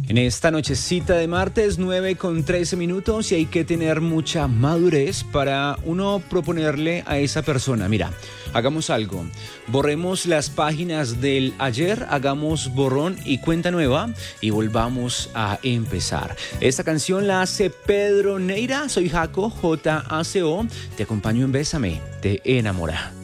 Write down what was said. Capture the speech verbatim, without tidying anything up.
En esta nochecita de martes, nueve con trece minutos, y hay que tener mucha madurez para uno proponerle a esa persona: mira, hagamos algo, borremos las páginas del ayer, hagamos borrón y cuenta nueva y volvamos a empezar. Esta canción la hace Pedro Neira, soy Jaco, J A C O, te acompaño en Bésame, te enamora.